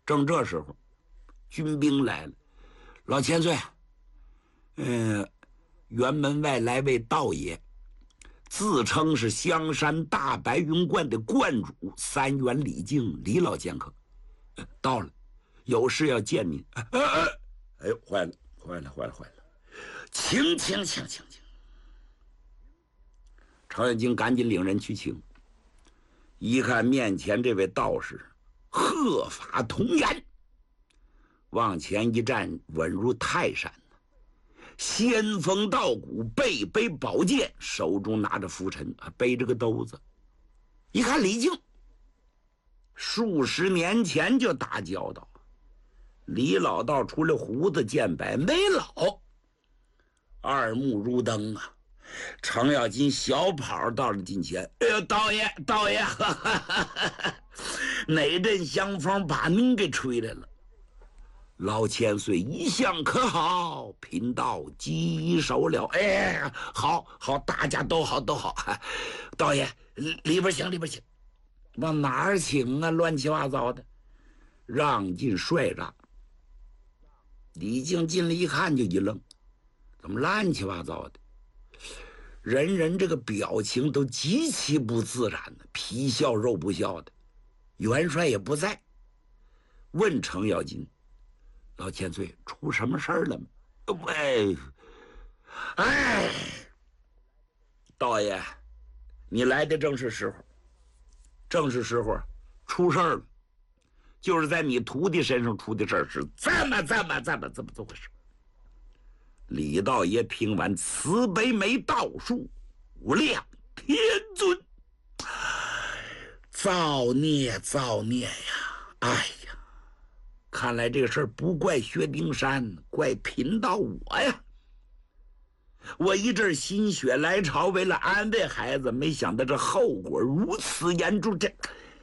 正这时候，军兵来了，老千岁，辕门外来位道爷，自称是香山大白云观的观主三元李靖李老剑客，到了，有事要见您。哎呦，坏了！请！程咬金赶紧领人去请，一看面前这位道士，鹤发童颜，往前一站，稳如泰山。仙风道骨，背背宝剑，手中拿着拂尘，背着个兜子。一看李靖，数十年前就打交道，李老道除了胡子渐白没老，二目如灯啊。程咬金小跑到了近前，哎呦，道爷，哪阵香风把您给吹来了？老千岁一向可好，贫道棘手了。哎，好，大家都好。道爷，里边请。往哪儿请啊？乱七八糟的，让进帅帐。李靖进来一看就一愣，怎么乱七八糟的？人这个表情都极其不自然的，皮笑肉不笑的。元帅也不在，问程咬金：“老千岁，出什么事儿了吗？”哎，道爷，你来的正是时候，出事儿了，就是在你徒弟身上出的事儿，是怎么回事？李道爷听完，慈悲眉倒竖，无量天尊，造孽呀！哎呀，看来这个事儿不怪薛丁山，怪贫道我呀。我一阵心血来潮，为了安慰孩子，没想到这后果如此严重。这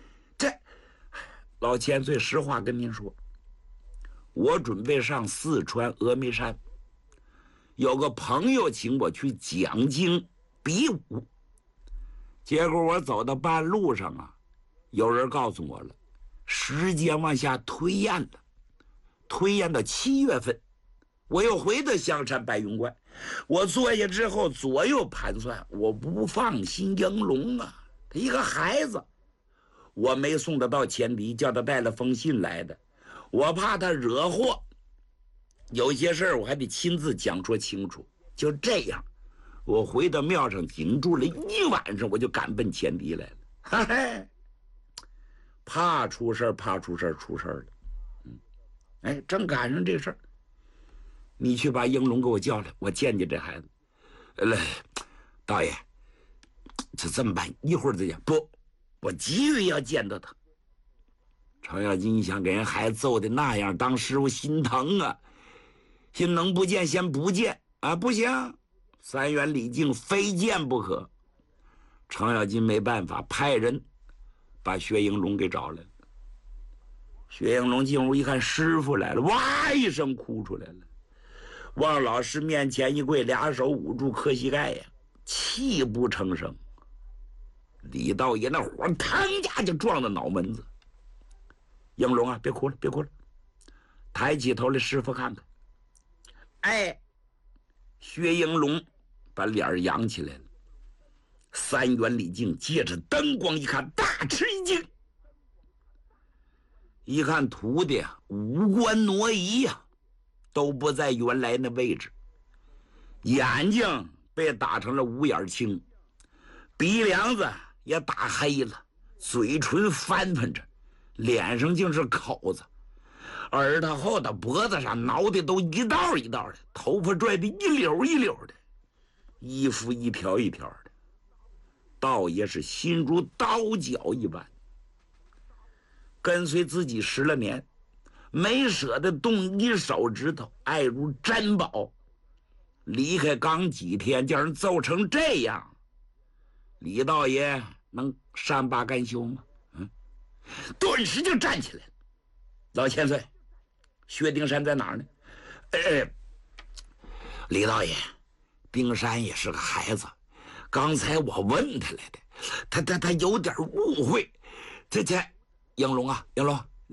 老千岁，实话跟您说，我准备上四川峨眉山，有个朋友请我去讲经比武，结果我走到半路上啊，有人告诉我了，时间往下推延了，推延到7月份。我又回到香山白云观，我坐下之后左右盘算，我不放心应龙啊，他一个孩子，我没送他到前敌，叫他带了封信来的，我怕他惹祸，有些事儿我还得亲自讲说清楚。就这样，我回到庙上紧住了一晚上，我就赶奔前敌来了。嘿，怕出事了。哎，正赶上这事儿，你去把应龙给我叫来，我见见这孩子。道爷，就这么办，一会儿再见。不，我急于要见到他。程咬金想给人孩子揍的那样，当师傅心疼啊，先能不见先不见啊，不行，三元李靖非见不可。程咬金没办法，派人把薛应龙给找来了。薛应龙进屋一看，师傅来了，哇一声哭出来了，往老师面前一跪，俩手捂住磕膝盖呀，泣不成声。李道爷那火腾家就撞到脑门子。应龙啊，别哭了，抬起头来，师傅看看。哎，薛应龙把脸扬起来了。三元李靖借着灯光一看，大吃一惊，一看徒弟啊，五官挪移呀，都不在原来那位置，眼睛被打成了五眼青，鼻梁子也打黑了，嘴唇翻着，脸上竟是口子，耳朵后头脖子上挠的都一道一道的，头发拽的一绺一绺的，衣服一条一条的。道爷是心如刀绞一般，跟随自己10了年，没舍得动一手指头，爱如珍宝。离开刚几天，叫人揍成这样，李道爷能善罢甘休吗？顿时就站起来了。老千岁，薛丁山在哪儿呢？李道爷，丁山也是个孩子，刚才我问他来的，他有点误会。这应龙啊，应龙，